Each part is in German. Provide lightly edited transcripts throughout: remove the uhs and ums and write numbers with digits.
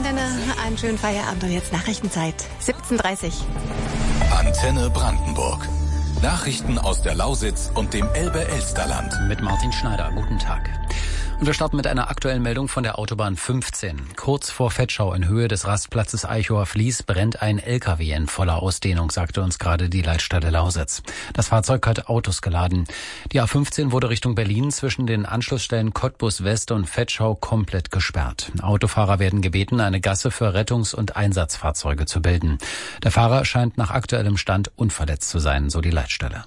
Antenne, einen schönen Feierabend und jetzt Nachrichtenzeit, 17:30. Antenne Brandenburg. Nachrichten aus der Lausitz und dem Elbe-Elsterland. Mit Martin Schneider, guten Tag. Und wir starten mit einer aktuellen Meldung von der Autobahn 15. Kurz vor Vetschau in Höhe des Rastplatzes Eichower Fließ brennt ein LKW in voller Ausdehnung, sagte uns gerade die Leitstelle Lausitz. Das Fahrzeug hat Autos geladen. Die A15 wurde Richtung Berlin zwischen den Anschlussstellen Cottbus West und Vetschau komplett gesperrt. Autofahrer werden gebeten, eine Gasse für Rettungs- und Einsatzfahrzeuge zu bilden. Der Fahrer scheint nach aktuellem Stand unverletzt zu sein, so die Leitstelle.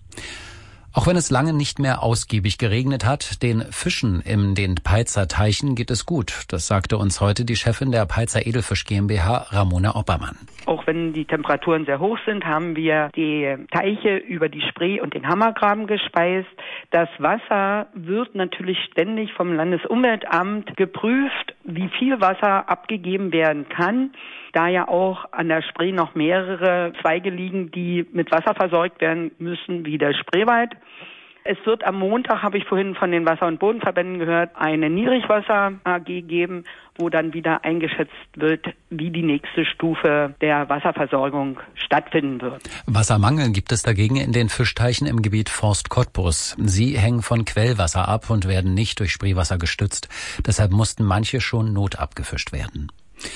Auch wenn es lange nicht mehr ausgiebig geregnet hat, den Fischen in den Peitzer Teichen geht es gut. Das sagte uns heute die Chefin der Peitzer Edelfisch GmbH, Ramona Oppermann. Auch wenn die Temperaturen sehr hoch sind, haben wir die Teiche über die Spree und den Hammergraben gespeist. Das Wasser wird natürlich ständig vom Landesumweltamt geprüft, wie viel Wasser abgegeben werden kann. Da ja auch an der Spree noch mehrere Zweige liegen, die mit Wasser versorgt werden müssen, wie der Spreewald. Es wird am Montag, habe ich vorhin von den Wasser- und Bodenverbänden gehört, eine Niedrigwasser AG geben, wo dann wieder eingeschätzt wird, wie die nächste Stufe der Wasserversorgung stattfinden wird. Wassermangel gibt es dagegen in den Fischteichen im Gebiet Forst Cottbus. Sie hängen von Quellwasser ab und werden nicht durch Spreewasser gestützt. Deshalb mussten manche schon notabgefischt werden.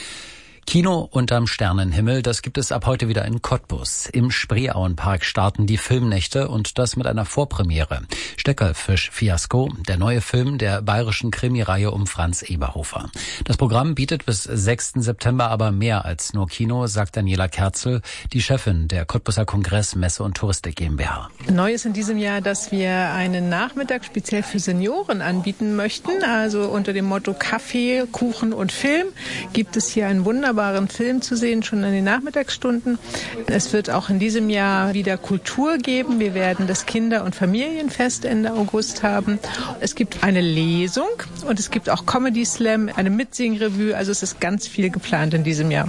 Kino unterm Sternenhimmel, das gibt es ab heute wieder in Cottbus. Im Spreeauenpark starten die Filmnächte und das mit einer Vorpremiere. Steckerfisch-Fiasko, der neue Film der bayerischen Krimireihe um Franz Eberhofer. Das Programm bietet bis 6. September aber mehr als nur Kino, sagt Daniela Kerzel, die Chefin der Cottbuser Kongress, Messe und Touristik GmbH. Neu ist in diesem Jahr, dass wir einen Nachmittag speziell für Senioren anbieten möchten. Also unter dem Motto Kaffee, Kuchen und Film gibt es hier einen wunderbaren Film zu sehen, schon in den Nachmittagsstunden. Es wird auch in diesem Jahr wieder Kultur geben. Wir werden das Kinder- und Familienfest Ende August haben. Es gibt eine Lesung und es gibt auch Comedy Slam, eine Mitsingrevue. Also es ist ganz viel geplant in diesem Jahr.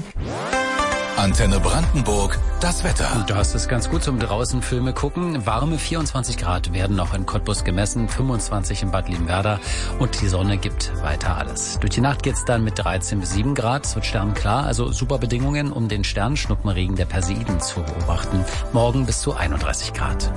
Antenne Brandenburg, das Wetter. Da ist es ganz gut zum draußen Filme gucken. Warme 24 Grad werden noch in Cottbus gemessen, 25 in Bad Liebenwerda und die Sonne gibt weiter alles. Durch die Nacht geht's dann mit 13 bis 7 Grad, es wird sternklar, also super Bedingungen, um den Sternschnuppenregen der Perseiden zu beobachten. Morgen bis zu 31 Grad.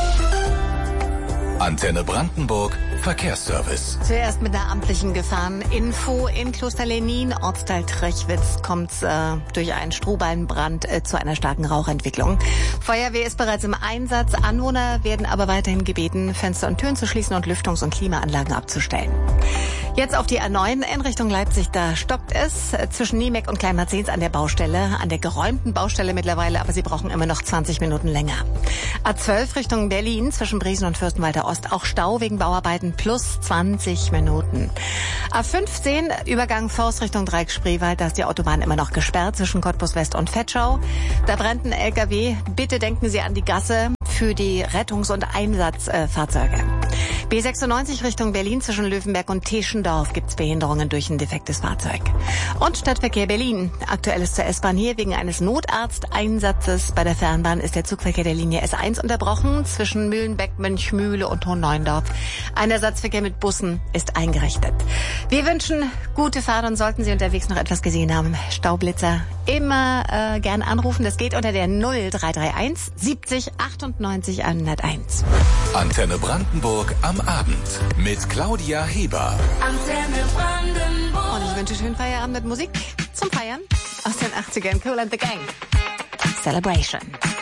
Antenne Brandenburg, Verkehrsservice. Zuerst mit einer amtlichen Gefahreninfo in Kloster-Lenin, Ortsteil Trechwitz, kommt durch einen Strohballenbrand zu einer starken Rauchentwicklung. Feuerwehr ist bereits im Einsatz, Anwohner werden aber weiterhin gebeten, Fenster und Türen zu schließen und Lüftungs- und Klimaanlagen abzustellen. Jetzt auf die A9 in Richtung Leipzig, da stockt es zwischen Niemeck und Kleinmarzens an der Baustelle, an der geräumten Baustelle mittlerweile, aber sie brauchen immer noch 20 Minuten länger. A12 Richtung Berlin zwischen Briesen und Fürstenwalder Ost, auch Stau wegen Bauarbeiten plus 20 Minuten. A15 Übergang Forst Richtung Dreieck Spreewald, da ist die Autobahn immer noch gesperrt zwischen Cottbus West und Vetschau. Da brennt ein LKW, bitte denken Sie an die Gasse für die Rettungs- und Einsatzfahrzeuge. B96 Richtung Berlin zwischen Löwenberg und Teschendorf gibt's Behinderungen durch ein defektes Fahrzeug. Und Stadtverkehr Berlin. Aktuelles zur S-Bahn hier. Wegen eines Notarzteinsatzes bei der Fernbahn ist der Zugverkehr der Linie S1 unterbrochen zwischen Mühlenbeck, Mönchmühle und Hohenneuendorf. Ein Ersatzverkehr mit Bussen ist eingerichtet. Wir wünschen gute Fahrt und sollten Sie unterwegs noch etwas gesehen haben, Staublitzer, immer gern anrufen. Das geht unter der 0331 70 98 101. Antenne Brandenburg am Abend mit Claudia Heber. Antenne Brandenburg. Und ich wünsche schönen Feierabend mit Musik zum Feiern aus den 80ern. Cool and the Gang. Celebration.